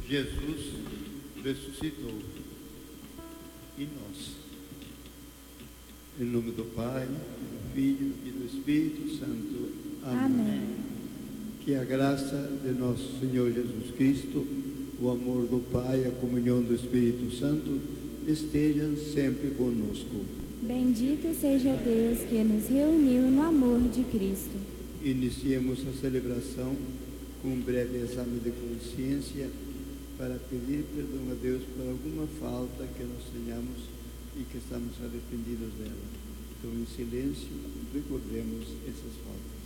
Jesus ressuscitou. E nós? Em nome do Pai, do Filho e do Espírito Santo. Amém. Amém. Que a graça de nosso Senhor Jesus Cristo, o amor do Pai, a comunhão do Espírito Santo estejam sempre conosco. Bendito seja Deus que nos reuniu no amor de Cristo. Iniciemos a celebração com um breve exame de consciência para pedir perdão a Deus por alguma falta que nós tenhamos e que estamos arrependidos dela. Então, em silêncio, recordemos essas faltas.